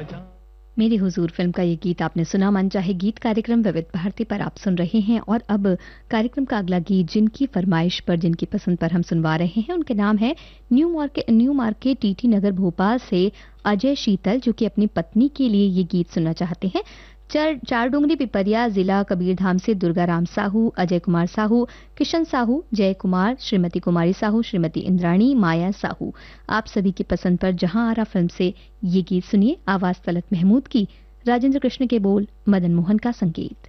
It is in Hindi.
मेरी हुजूर फिल्म का ये गीत आपने सुना। मनचाहे गीत कार्यक्रम विविध भारती पर आप सुन रहे हैं और अब कार्यक्रम का अगला गीत जिनकी फरमाइश पर, जिनकी पसंद पर हम सुनवा रहे हैं, उनके नाम है new market TT Nagar Bhopal से अजय शीतल, जो कि अपनी पत्नी के लिए ये गीत सुनना चाहते हैं। चार डूंगरी पिपरिया जिला कबीरधाम से दुर्गाराम साहू, अजय कुमार साहू, किशन साहू, जय कुमार, श्रीमती कुमारी साहू, श्रीमती इंद्राणी, माया साहू, आप सभी की पसंद पर जहां आरा फिल्म से ये गीत सुनिए। आवाज तलत महमूद की, राजेंद्र कृष्ण के बोल, मदन मोहन का संगीत।